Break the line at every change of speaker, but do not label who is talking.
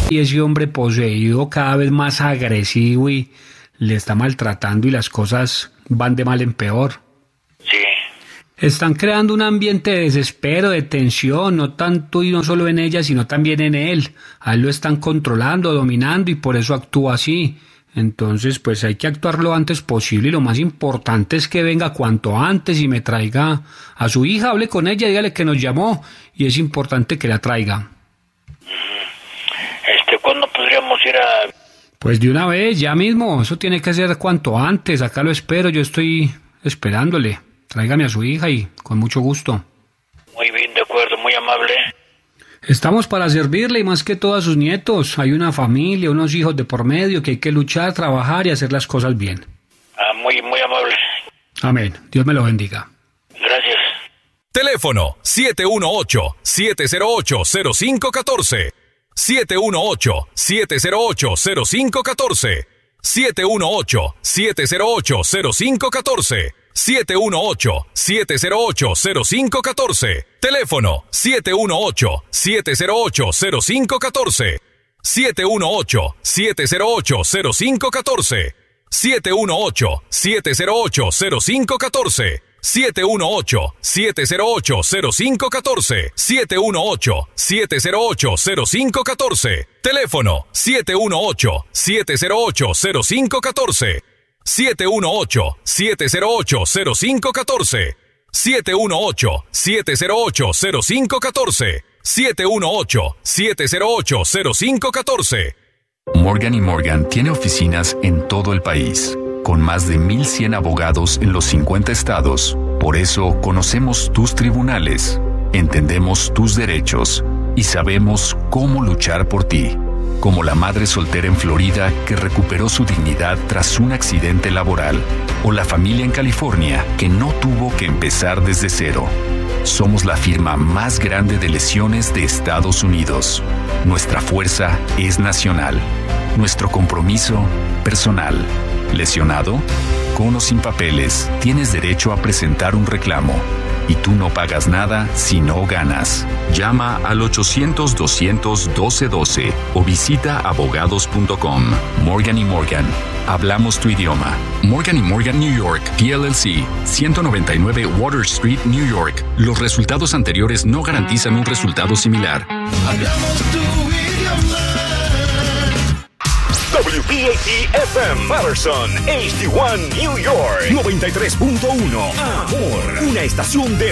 Y ese hombre poseído cada vez más agresivo y le está maltratando y las cosas van de mal en peor.
Sí.
Están creando un ambiente de desespero, de tensión, no tanto y no solo en ella, sino también en él. A él lo están controlando, dominando y por eso actúa así. Entonces, pues hay que actuar lo antes posible y lo más importante es que venga cuanto antes y me traiga a su hija, hable con ella, dígale que nos llamó y es importante que la traiga.
¿Cuándo podríamos ir a...?
Pues de una vez, ya mismo, eso tiene que ser cuanto antes, acá lo espero, yo estoy esperándole. Tráigame a su hija y con mucho gusto.
Muy bien, de acuerdo, muy amable.
Estamos para servirle y más que todo a sus nietos. Hay una familia, unos hijos de por medio que hay que luchar, trabajar y hacer las cosas bien.
Muy amable.
Amén. Dios me lo bendiga.
Gracias.
Teléfono 718-708-0514. 718-708-0514. 718-708-0514. 718-708-0514. Teléfono 718-708-0514. 718-708-0514. 718-708-0514. 718-708-0514. 718-708-0514. Teléfono 718-708-0514. 718-708-0514. 718-708-0514. 718-708-0514.
Morgan & Morgan tiene oficinas en todo el país, con más de 1,100 abogados en los 50 estados. Por eso conocemos tus tribunales, entendemos tus derechos y sabemos cómo luchar por ti. Como la madre soltera en Florida que recuperó su dignidad tras un accidente laboral, o la familia en California que no tuvo que empezar desde cero. Somos la firma más grande de lesiones de Estados Unidos. Nuestra fuerza es nacional. Nuestro compromiso, personal. ¿Lesionado? Con o sin papeles, tienes derecho a presentar un reclamo. Y tú no pagas nada si no ganas. Llama al 800-200-1212 o visita abogados.com. Morgan & Morgan. Hablamos tu idioma. Morgan & Morgan New York, PLLC, 199 Water Street, New York. Los resultados anteriores no garantizan un resultado similar.
Hablamos tu idioma.
WPAT-FM Patterson, HD1 New York, 93.1. Amor, una estación de